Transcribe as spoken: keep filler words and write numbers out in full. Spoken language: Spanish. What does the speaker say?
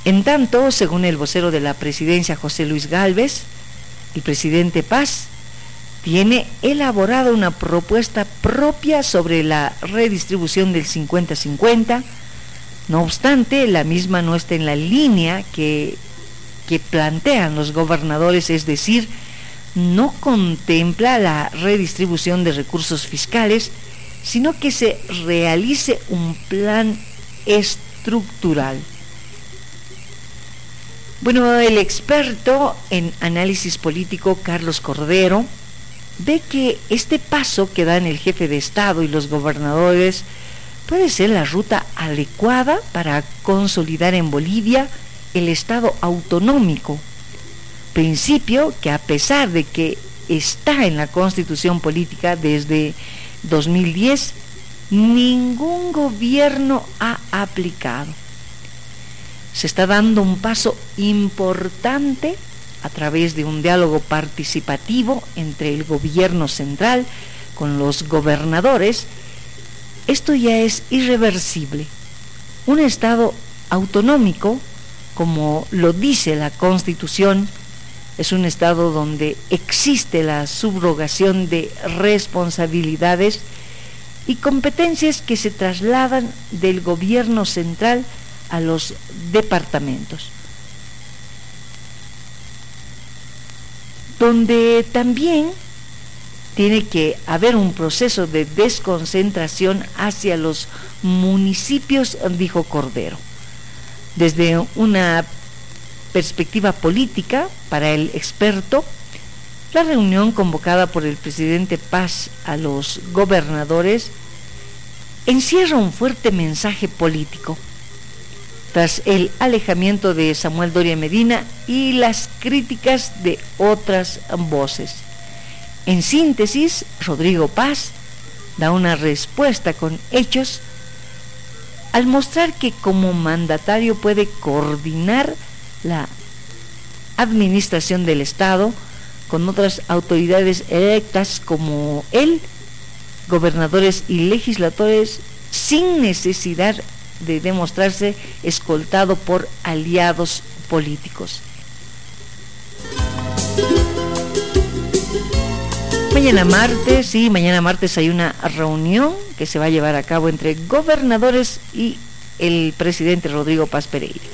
En tanto, según el vocero de la presidencia, José Luis Gálvez, el presidente Paz tiene elaborada una propuesta propia sobre la redistribución del cincuenta cincuenta. No obstante, la misma no está en la línea que, que plantean los gobernadores, es decir, no contempla la redistribución de recursos fiscales, sino que se realice un plan estructural. Bueno, el experto en análisis político Carlos Cordero ve que este paso que dan el jefe de Estado y los gobernadores puede ser la ruta adecuada para consolidar en Bolivia el Estado autonómico, principio que, a pesar de que está en la Constitución política desde dos mil diez, ningún gobierno ha aplicado. Se está dando un paso importante a través de un diálogo participativo entre el gobierno central con los gobernadores. Esto ya es irreversible. Un Estado autonómico, como lo dice la Constitución, es un Estado donde existe la subrogación de responsabilidades y competencias que se trasladan del gobierno central a los departamentos, donde también tiene que haber un proceso de desconcentración hacia los municipios, dijo Cordero. Desde una perspectiva política, para el experto, la reunión convocada por el presidente Paz a los gobernadores encierra un fuerte mensaje político, tras el alejamiento de Samuel Doria Medina y las críticas de otras voces. En síntesis, Rodrigo Paz da una respuesta con hechos al mostrar que como mandatario puede coordinar la administración del Estado con otras autoridades electas como él, gobernadores y legisladores, sin necesidad de demostrarse escoltado por aliados políticos. Mañana martes, sí, mañana martes hay una reunión que se va a llevar a cabo entre gobernadores y el presidente Rodrigo Paz Pereira.